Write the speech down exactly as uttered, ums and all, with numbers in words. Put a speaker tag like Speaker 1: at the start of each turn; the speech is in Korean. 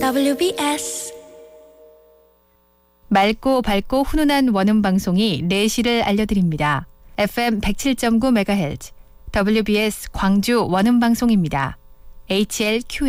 Speaker 1: 더블유비에스
Speaker 2: 맑고 밝고 훈훈한 원음 방송이 네 시를 알려드립니다. 에프엠 백칠 점 구 메가헤르츠 더블유비에스 광주 원음 방송입니다. 에이치엘큐